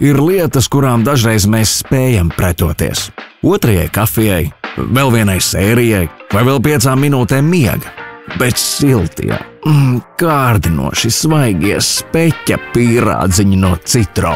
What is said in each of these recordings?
ir lietas, kurām dažreiz mēs spējam pretoties. Otrajai kafijai, vēl vienai sērijai vai vēl 5 minūtēm miega. Bet siltie, kārdinoši svaigie speķa pīrādziņi no Citro.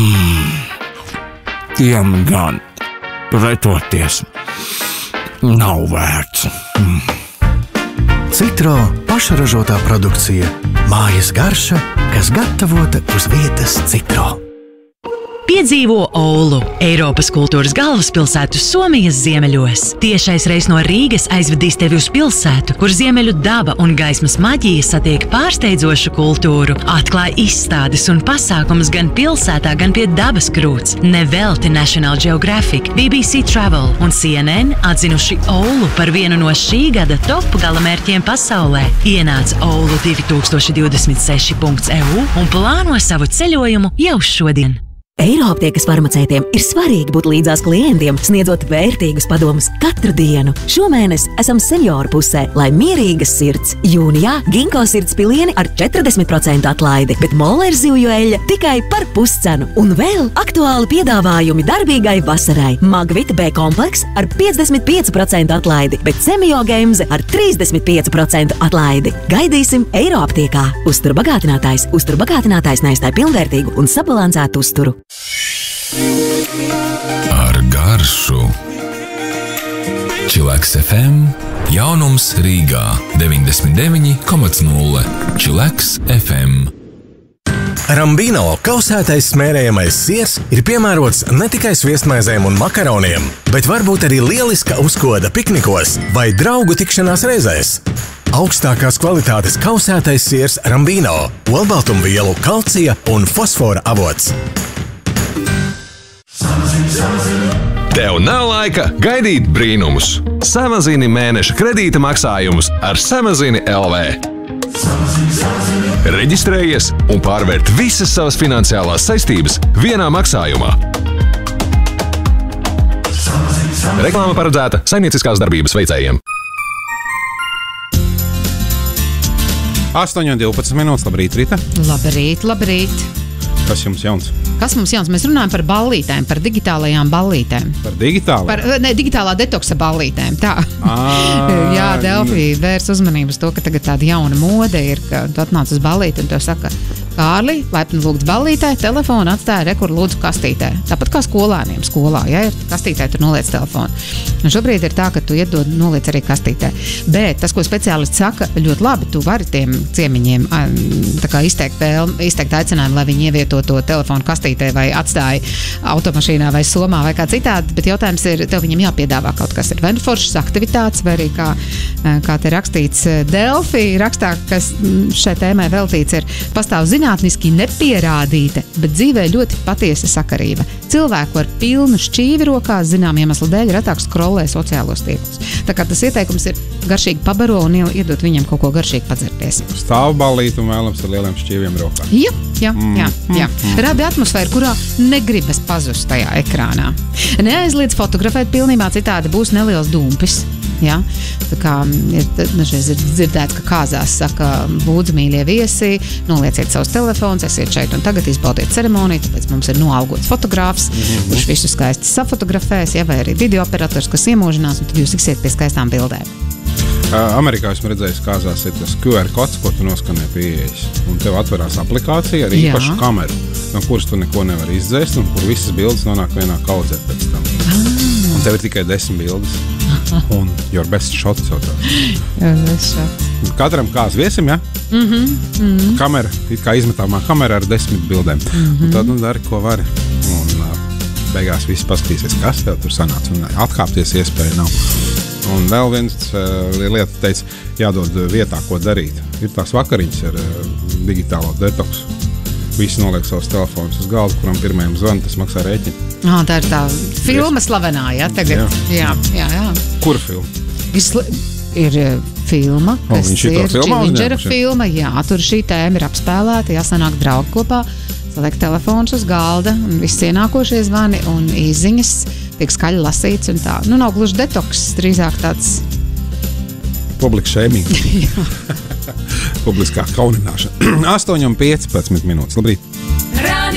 Tiem gan pretoties nav vērts. Citro pašražotā produkcija. Mājas garša, kas gatavota uz vietas Citro. Piedzīvo Oulu, Eiropas kultūras galvaspilsētu Somijas ziemeļos. Tiešais reis no Rīgas aizvedīs tevi uz pilsētu, kur ziemeļu daba un gaismas maģija satiek pārsteidzošu kultūru. Atklāj izstādes un pasākumus gan pilsētā, gan pie dabas krūts. Nevelti National Geographic, BBC Travel un CNN atzinuši Oulu par vienu no šī gada top galamērķiem pasaulē. Ienāc oulu2026.eu un plāno savu ceļojumu jau šodien. Eiroaptiekas farmaceitiem ir svarīgi būt līdzās klientiem, sniedzot vērtīgus padomus katru dienu. Šomēnes esam senioru pusē, lai mierīgas sirds. Jūnijā Ginko sirds pilieni ar 40% atlaidi, bet Molers zivju eļļa tikai par puscenu. Un vēl aktuāli piedāvājumi darbīgai vasarai. Magvita B kompleks ar 55% atlaidi, bet Semio Gemze ar 35% atlaidi. Gaidīsim Eiroaptiekā. Uzturbagātinātājs neizstāj pilnvērtīgu un sabalansētu uzturu. Ar garšu Čileks FM jaunums Rīgā 99,0 Čileks FM. Rambino kausētais smērējamais siers ir piemērots ne tikai sviestmaizēm un makaroniem, bet varbūt arī lieliska uzkoda piknikos vai draugu tikšanās reizēs. Augstākās kvalitātes kausētais siers Rambino, olbaltumvielu, kalcija un fosfora avots. Tev nav laika gaidīt brīnumus. Samazini mēneša kredīta maksājumus ar Samazini LV. Reģistrējies un pārvērt visas savas finansiālās saistības vienā maksājumā. Reklāma paredzēta saimnieciskās darbības veicējiem. 8:12 minūtes. Labrīt, Rita. Labrīt. Kas jums jauns? Kas mums jauns? Mēs runājam par ballītēm, par digitālajām ballītēm. Par digitālajām? Digitālā detoksa ballītēm, tā. Jā, Delfī vērs uzmanību uz to, ka tagad tāda jauna mode ir, ka tu atnāc uz ballīti un tev saka, Kārli, laipni lūgts ballītē, telefonu atstāja rekur lūdzu kastītē. Tāpat kā skolēniem skolā, ja ir kastītē, tur noliec telefonu. Un šobrīd ir tā, ka tu iedod noliec arī kastītē. Bet tas, ko speciālists saka, ļoti labi, tu vari tiem ciemiņiem tā kā izteikt aicinājumu, lai viņi ievieto to telefonu kastītē vai atstāja automašīnā vai somā vai kā citādi, bet jautājums ir, tev viņam jāpiedāvā kaut kas ir. Vai nu foršas aktivitātes, vai arī kā te rakstīts Delfī rakstā, kas šai tēmai veltīts ir pastāv zinātniski nepierādīta, bet dzīvē ļoti patiesa sakarība. Cilvēku ar pilnu šķīvi rokās, zinām iemeslu dēļ, retāk skrolē sociālos tīklus. Tā kā tas ieteikums ir garšīgi pabaro un iedot viņam kaut ko garšīgi padzerties. Stāv ballīt un vēlams ar lieliem šķīviem rokā. Jā. Radi atmosfēru, kurā negribas pazust tajā ekrānā. Neaizliedz fotografēt pilnībā, citādi būs neliels dumpis. Ja? Tā kā ir dzirdēts, ka kāzās saka, lūdzu, mīļie viesi, nolieciet savus telefonus, esiet šeit un tagad izbaudiet ceremoniju, tāpēc mums ir noalgots fotogrāfs, kurš visu skaisti safotografēs, ja, vai arī video operators, kas iemūžinās, un tad jūs tiksiet pie skaistām bildēm. Amerikā esmu redzējis, kāzās ir tas QR kods, ko tu noskanē pieejas. Un tev atverās aplikācija ar īpašu kameru, no kuras tu neko nevar izdzēst, un kur visas bildes nonāk vienā kaudzē pēc tam. Un tev ir tikai 10 bildes. Un your best shot katram kāds viesim, ja? Kamera, it kā izmetāmā kamera ar 10 bildēm. Un tad dari, ko vari. Un beigās viss paskatīsies, kas tev tur sanāca. Un atkāpties iespēja nav. Un vēl viens lieta teica, jādod vietā, ko darīt. Ir tās vakariņas ar digitālo detoksu. Visi noliek savus telefonus uz galdu, kuram pirmajam zvana, tas maksā rēķini. Tā ir tā filma slavenā, ja, tagad. Jā. Kura filma? Ir filma, kas ir Chillingera filma. Jā, tur šī tēma ir apspēlēta, jāsanāk draugi kopā, saliek telefonus uz galda, un viss ienākošie zvani un īziņas tiek skaļi lasīts un tā. Nav gluži detoks, drīzāk tāds... Public shaming. Publiskā kaunināšana. 8:15 minūtes. Labrīt.